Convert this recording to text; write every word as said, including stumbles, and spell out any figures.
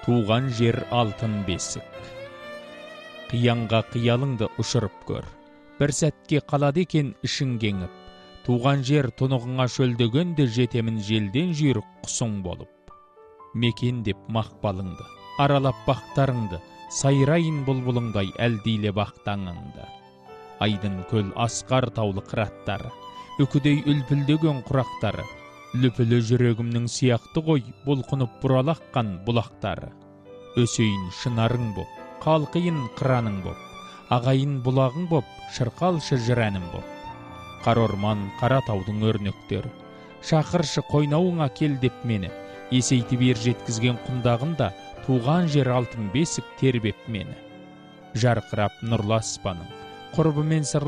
Туған жер алтын бесік. Қиянға қиялыңды ұшырып көр. Бір сәтке қалады екен ішің кеңіп. Туған жер тұнығыңа шөлдегенде жетемін желден жүйрік құсың болып. Мекен деп мақпалыңды, аралап бақтарыңды, сайрайын бұлбұлыңдай әлдейле бақтаңыңды. Айдын көл асқар таулы қыраттары, үкідей үлпілдеген құрақтары, лүпілі жүрегімнің сияқты ғой бұлқынып бұралаққан бұлақтары. Өсейін шынарың боп, қалқиын қыраның боп, ағайын бұлағың боп, шырқалшы жырәнім боп. Қар орман, қара таудың өрнектері, шақыршы қойнауыңа кел деп мені, есейті бер жеткізген құндағында туған жер алтын бесік тербеп мені. Жарқырап нұрлы аспаның, құрбымен сырлы